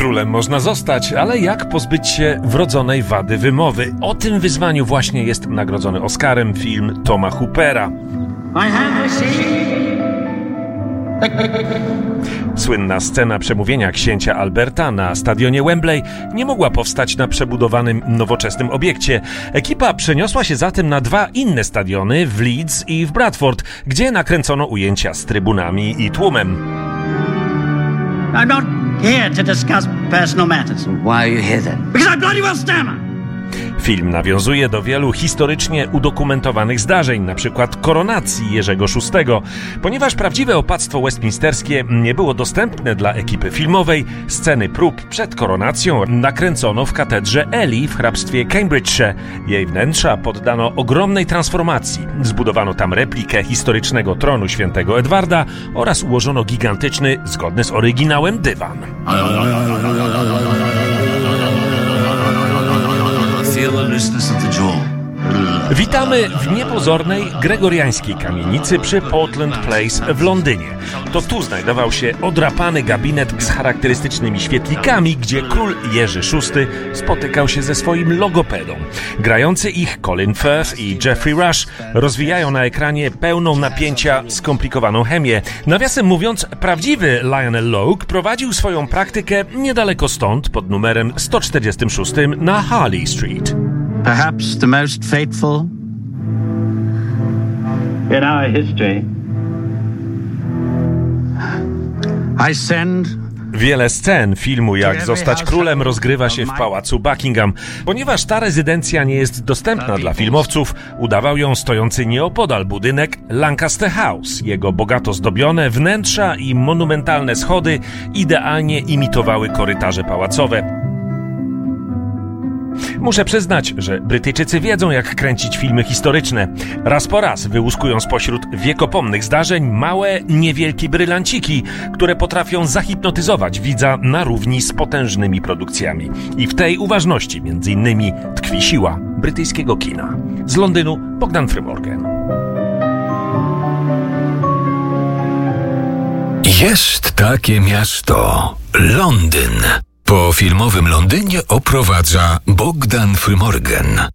Królem można zostać, ale jak pozbyć się wrodzonej wady wymowy? O tym wyzwaniu właśnie jest nagrodzony Oscarem film Toma Hoopera. Słynna scena przemówienia księcia Alberta na stadionie Wembley nie mogła powstać na przebudowanym, nowoczesnym obiekcie. Ekipa przeniosła się zatem na dwa inne stadiony w Leeds i w Bradford, gdzie nakręcono ujęcia z trybunami i tłumem. I'm not here to discuss personal matters. Why are you here then? Because I bloody well stammer! Film nawiązuje do wielu historycznie udokumentowanych zdarzeń, np. koronacji Jerzego VI. Ponieważ prawdziwe opactwo westminsterskie nie było dostępne dla ekipy filmowej, sceny prób przed koronacją nakręcono w katedrze Ely w hrabstwie Cambridgeshire. Jej wnętrza poddano ogromnej transformacji. Zbudowano tam replikę historycznego tronu świętego Edwarda oraz ułożono gigantyczny, zgodny z oryginałem, dywan. Witamy w niepozornej, gregoriańskiej kamienicy przy Portland Place w Londynie. To tu znajdował się odrapany gabinet z charakterystycznymi świetlikami, gdzie król Jerzy VI spotykał się ze swoim logopedą. Grający ich Colin Firth i Geoffrey Rush rozwijają na ekranie pełną napięcia skomplikowaną chemię. Nawiasem mówiąc, prawdziwy Lionel Logue prowadził swoją praktykę niedaleko stąd, pod numerem 146 na Harley Street. Perhaps the most fateful in our history. I send... Wiele scen filmu Jak zostać królem rozgrywa się w pałacu Buckingham. Ponieważ ta rezydencja nie jest dostępna dla filmowców, udawał ją stojący nieopodal budynek Lancaster House. Jego bogato zdobione wnętrza i monumentalne schody idealnie imitowały korytarze pałacowe. Muszę przyznać, że Brytyjczycy wiedzą, jak kręcić filmy historyczne. Raz po raz wyłuskują spośród wiekopomnych zdarzeń małe, niewielkie brylanciki, które potrafią zahipnotyzować widza na równi z potężnymi produkcjami. I w tej uważności, między innymi, tkwi siła brytyjskiego kina. Z Londynu Bogdan Frymorgan. Jest takie miasto Londyn. Po filmowym Londynie oprowadza Bogdan Frymorgan.